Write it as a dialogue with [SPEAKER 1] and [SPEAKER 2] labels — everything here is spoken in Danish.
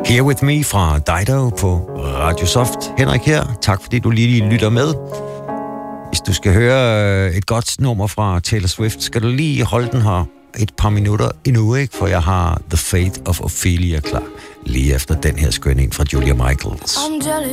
[SPEAKER 1] Here With Me fra Dido på Radio Soft. Henrik her. Tak fordi du lige lytter med. Hvis du skal høre et godt nummer fra Taylor Swift, skal du lige holde den her et par minutter endnu, ikke? For jeg har The Fate of Ophelia klar lige efter den her skønne en fra Julia Michaels.